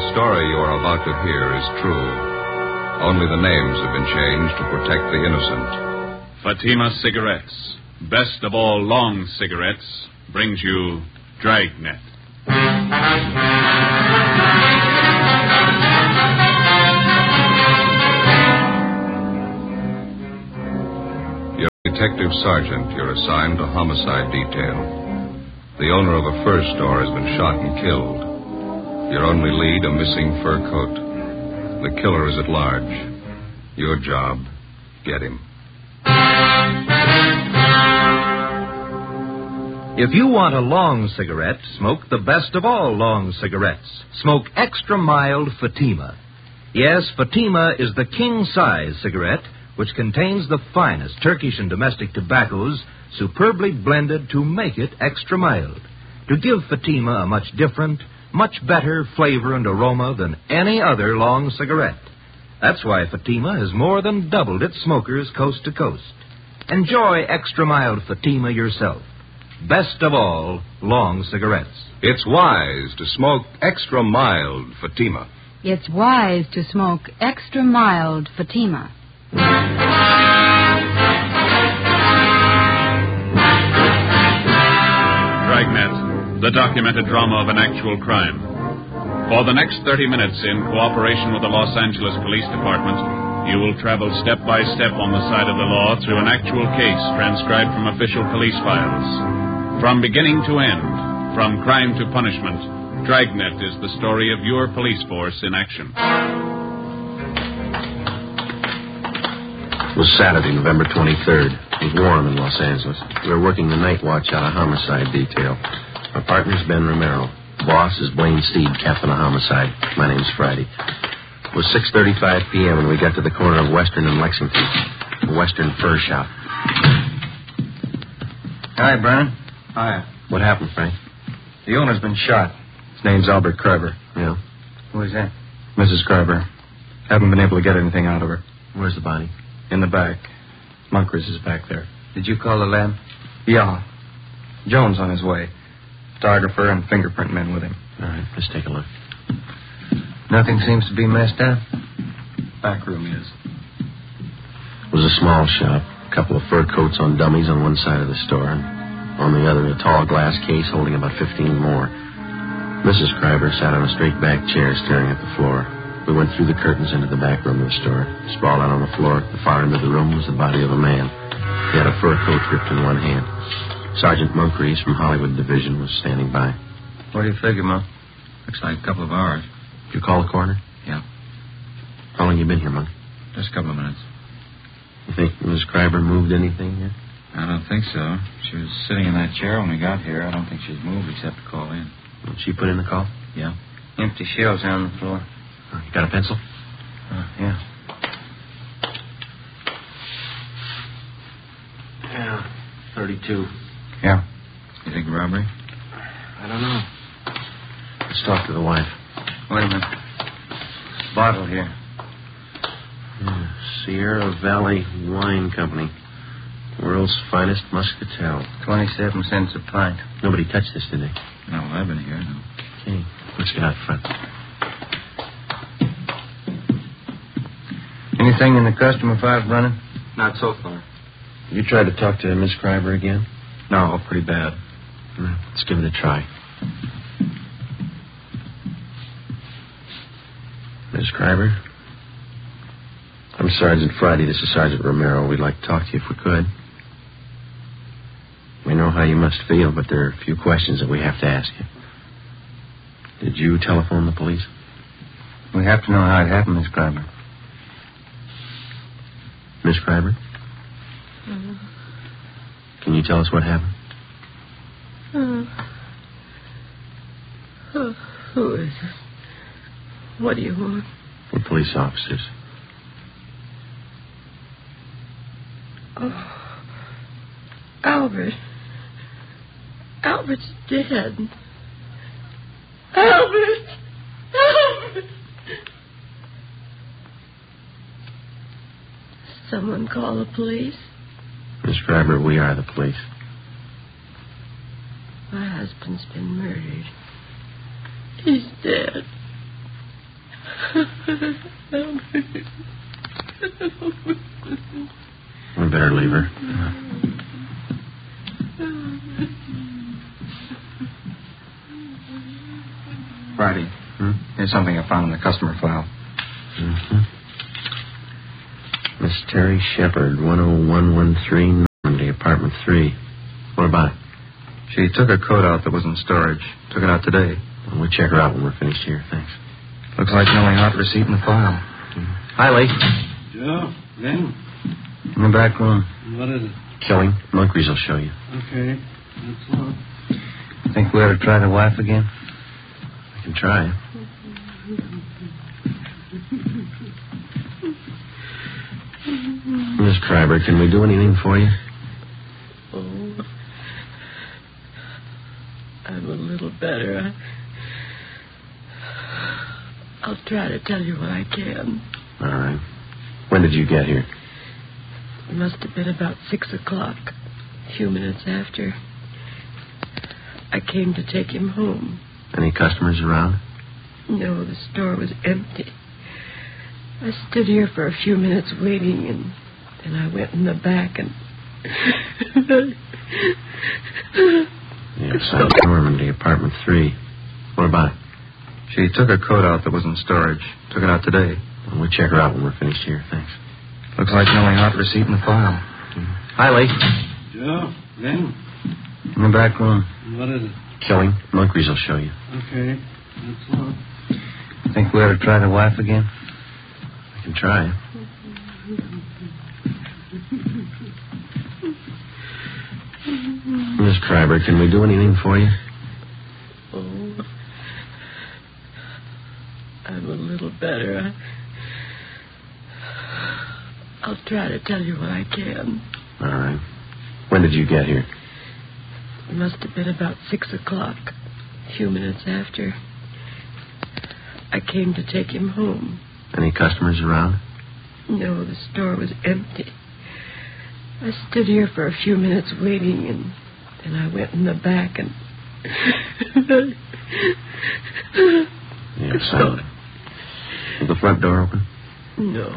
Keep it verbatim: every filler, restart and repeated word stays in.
story you are about to hear is true. Only the names have been changed to protect the innocent. Fatima Cigarettes, best of all long cigarettes, brings you Dragnet. You're a detective sergeant. You're assigned to homicide detail. The owner of a fur store has been shot and killed. Your only lead, a missing fur coat. The killer is at large. Your job, get him. If you want a long cigarette, smoke the best of all long cigarettes. Smoke extra mild Fatima. Yes, Fatima is the king-size cigarette which contains the finest Turkish and domestic tobaccos superbly blended to make it extra mild, to give Fatima a much different, much better flavor and aroma than any other long cigarette. That's why Fatima has more than doubled its smokers coast to coast. Enjoy extra mild Fatima yourself. Best of all, long cigarettes. It's wise to smoke extra mild Fatima. It's wise to smoke extra mild Fatima. Dragnet, the documented drama of an actual crime. For the next thirty minutes, in cooperation with the Los Angeles Police Department, you will travel step by step on the side of the law through an actual case transcribed from official police files. From beginning to end, from crime to punishment, Dragnet is the story of your police force in action. It was Saturday, November twenty-third. It was warm in Los Angeles. We were working the night watch out of homicide detail. Our partner's Ben Romero. Boss is Blaine Steed, captain of homicide. My name's Friday. It was six thirty-five p.m. when we got to the corner of Western and Lexington, the Western Fur Shop. Hi, Brennan. Hi. What happened, Frank? The owner's been shot. His name's Albert Kreiber. Yeah? Who is that? Missus Kreiber. Haven't been able to get anything out of her. Where's the body? In the back. Munkers is back there. Did you call the lab? Yeah. Jones on his way. Photographer and fingerprint men with him. All right, let's take a look. Nothing seems to be messed up. Back room is. It was a small shop. A couple of fur coats on dummies on one side of the store, and on the other, a tall glass case holding about fifteen more. Missus Kreiber sat on a straight-back chair staring at the floor. We went through the curtains into the back room of the store. Sprawled out on the floor at the far end of the room was the body of a man. He had a fur coat gripped in one hand. Sergeant Moncrief from Hollywood Division was standing by. What do you figure, Monk? Looks like a couple of hours. Did you call the coroner? Yeah. How long you been here, Monk? Just a couple of minutes. You think Missus Kreiber moved anything here? I don't think so. She was sitting in that chair when we got here. I don't think she's moved except to call in. Did she put in the call? Yeah. Empty shells on the floor. Oh, you got a pencil? Uh, yeah. Yeah, thirty-two. Yeah. You think robbery? I don't know. Let's talk to the wife. Wait a minute. Bottle here. Yeah, Sierra Valley Wine Company. World's finest muscatel. Twenty-seven cents a pint. Nobody touched this, did they? No, I've been here. No. Okay, let's get out front. Anything in the customer file running? Not so far. You tried to talk to Miss Kreiber again? No, pretty bad. Well, let's give it a try. Miss Kreiber? I'm Sergeant Friday. This is Sergeant Romero. We'd like to talk to you if we could. We know how you must feel, but there are a few questions that we have to ask you. Did you telephone the police? We have to know how it happened, Miss Kreiber. Miss Kreiber? Uh, Can you tell us what happened? uh, uh, who is it? What do you want? We're police officers. Oh, Albert. Albert's dead. Albert! Albert! Someone call the police? Miss Kreiber, we are the police. My husband's been murdered. He's dead. We better leave her. Friday. Hmm? Here's something I found in the customer file. Mm-hmm. Miss Terry Shepard, one oh one one three, Normandy, apartment three. What about it? She took her coat out that was in storage. Took it out today. Well, we'll check her out when we're finished here. Thanks. Looks like the only hot receipt in the file. Hi, Lee. Joe, Ben, In the back room. what is it? Killing. Moncrief will show you. Okay, let's look. Think we ought to try the wife again? I can try. Miss Schreiber, can we do anything for you? Oh, I'm a little better. I, I'll try to tell you what I can. All right. When did you get here? It must have been about six o'clock, a few minutes after. I came to take him home. Any customers around? No, the store was empty. I stood here for a few minutes waiting, and then I went in the back and... Yes, South Normandy, apartment three. What about it? She took her coat out that was in storage. Took it out today. Well, we'll check her out when we're finished here. Thanks. Looks like the only hot receipt in the file. Hi, Lee. Joe, Ben, In the back room. what is it? Killing. Moncrief will show you. Okay, let's look. Think we ought to try the wife again? I can try. Miss Schreiber, can we do anything for you? Oh, I'm a little better. I, I'll try to tell you what I can. All right. When did you get here? It must have been about six o'clock, a few minutes after. I came to take him home. Any customers around? No, the store was empty. I stood here for a few minutes waiting, and then I went in the back and... Yes, Is the front door open? No.